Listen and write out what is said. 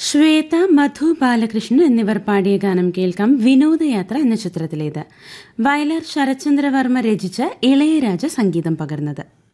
ശ്വേത, മധു ബാലകൃഷ്ണൻ എന്നിവർ പാടിയ ഗാനം കേൾക്കാം. വിനോദയാത്ര എന്ന ചിത്രത്തിലേത്. വയലാർ ശരത്ചന്ദ്രവർമ്മ രചിച്ച് ഇളയരാജ സംഗീതം പകർന്നത്.